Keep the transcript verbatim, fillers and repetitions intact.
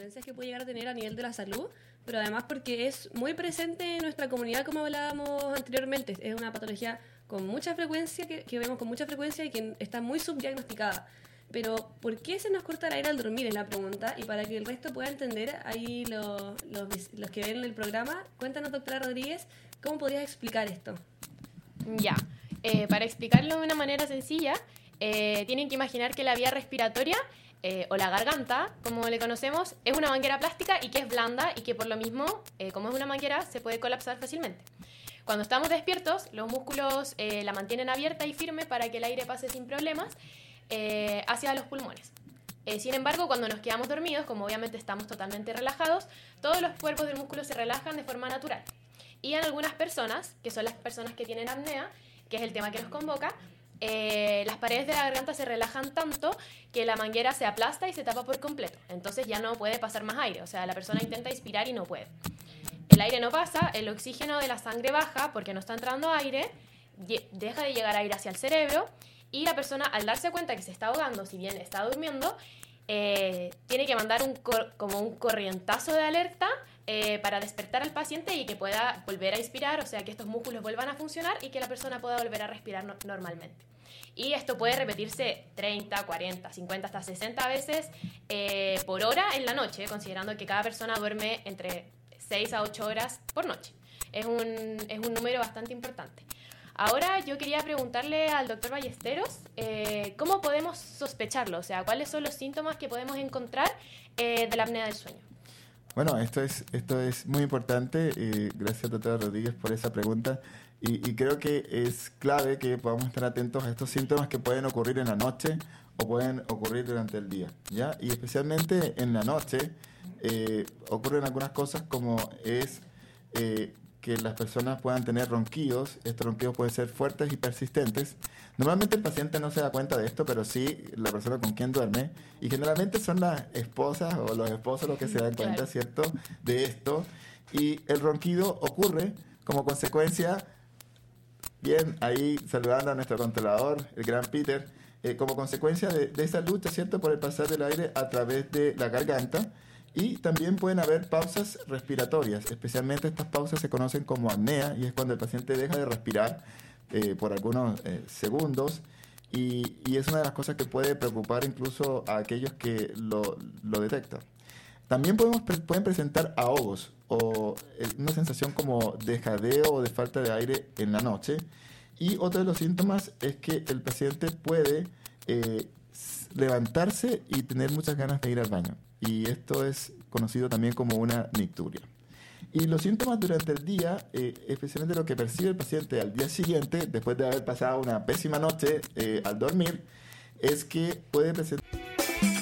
consecuencias que puede llegar a tener a nivel de la salud, pero además porque es muy presente en nuestra comunidad, como hablábamos anteriormente. Es una patología con mucha frecuencia, que, que vemos con mucha frecuencia y que está muy subdiagnosticada. Pero, ¿por qué se nos corta el aire al dormir? Es la pregunta. Y para que el resto pueda entender, ahí lo, los, los que ven el programa, cuéntanos, doctora Rodríguez, ¿cómo podrías explicar esto? Ya, eh, para explicarlo de una manera sencilla, eh, tienen que imaginar que la vía respiratoria, eh, o la garganta, como le conocemos, es una manguera plástica y que es blanda y que por lo mismo, eh, como es una manguera, se puede colapsar fácilmente. Cuando estamos despiertos, los músculos eh, la mantienen abierta y firme para que el aire pase sin problemas eh, hacia los pulmones. Eh, sin embargo, cuando nos quedamos dormidos, como obviamente estamos totalmente relajados, todos los cuerpos del músculo se relajan de forma natural. Y en algunas personas, que son las personas que tienen apnea, que es el tema que nos convoca, eh, las paredes de la garganta se relajan tanto que la manguera se aplasta y se tapa por completo. Entonces ya no puede pasar más aire. O sea, la persona intenta inspirar y no puede. El aire no pasa, el oxígeno de la sangre baja porque no está entrando aire, deja de llegar aire hacia el cerebro y la persona, al darse cuenta que se está ahogando, si bien está durmiendo, eh, tiene que mandar un cor- como un corrientazo de alerta eh, para despertar al paciente y que pueda volver a inspirar, o sea, que estos músculos vuelvan a funcionar y que la persona pueda volver a respirar no- normalmente. Y esto puede repetirse treinta, cuarenta, cincuenta, hasta sesenta veces eh, por hora en la noche, considerando que cada persona duerme entre seis a ocho horas por noche. Es un, es un número bastante importante. Ahora yo quería preguntarle al doctor Ballesteros eh, ¿cómo podemos sospecharlo? O sea, ¿cuáles son los síntomas que podemos encontrar eh, de la apnea del sueño? Bueno, esto es, esto es muy importante. Eh, gracias, doctora Rodríguez, por esa pregunta. Y, y creo que es clave que podamos estar atentos a estos síntomas que pueden ocurrir en la noche o pueden ocurrir durante el día, ¿ya? Y especialmente en la noche eh, ocurren algunas cosas como es eh, que las personas puedan tener ronquidos. Estos ronquidos pueden ser fuertes y persistentes. Normalmente el paciente no se da cuenta de esto, pero sí la persona con quien duerme. Y generalmente son las esposas o los esposos los que se dan cuenta, claro, ¿cierto?, de esto. Y el ronquido ocurre como consecuencia, bien, ahí saludando a nuestro controlador, el gran Peter, eh, como consecuencia de, de esa lucha, ¿cierto?, por el pasar del aire a través de la garganta. Y también pueden haber pausas respiratorias, especialmente estas pausas se conocen como apnea y es cuando el paciente deja de respirar eh, por algunos eh, segundos y, y es una de las cosas que puede preocupar incluso a aquellos que lo, lo detectan. También podemos, pueden presentar ahogos o una sensación como de jadeo o de falta de aire en la noche y otro de los síntomas es que el paciente puede eh, levantarse y tener muchas ganas de ir al baño. Y esto es conocido también como una nicturia. Y los síntomas durante el día, eh, especialmente lo que percibe el paciente al día siguiente, después de haber pasado una pésima noche eh, al dormir, es que puede presentar